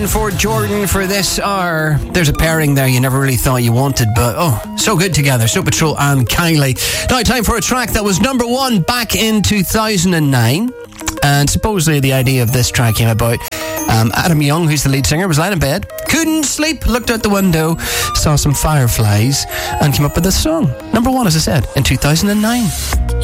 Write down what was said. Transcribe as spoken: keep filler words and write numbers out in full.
For Jordan for this hour. There's a pairing there you never really thought you wanted, but oh, so good together. Snow Patrol and Kylie. Now, time for a track that was number one back in two thousand nine. And supposedly the idea of this track came about. Um, Adam Young, who's the lead singer, was lying in bed, couldn't sleep, looked out the window, saw some fireflies, and came up with this song. Number one, as I said, in two thousand nine.